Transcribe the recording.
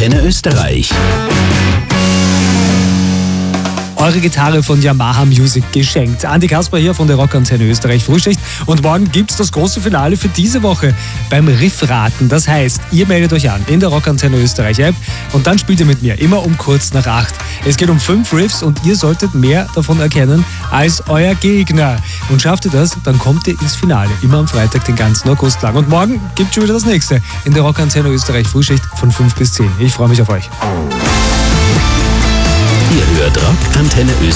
Antenne Österreich. Eure Gitarre von Yamaha Music geschenkt. Andi Kasper hier von der Rockantenne Österreich Frühschicht. Und morgen gibt's das große Finale für diese Woche beim Riffraten. Das heißt, ihr meldet euch an in der Rockantenne Österreich App und dann spielt ihr mit mir immer um kurz nach 8. Es geht um 5 Riffs und ihr solltet mehr davon erkennen als euer Gegner. Und schafft ihr das, dann kommt ihr ins Finale. Immer am Freitag den ganzen August lang. Und morgen gibt's schon wieder das nächste in der Rockantenne Österreich Frühschicht von 5 bis 10. Ich freue mich auf euch. Ihr hört Rockantenne Österreich.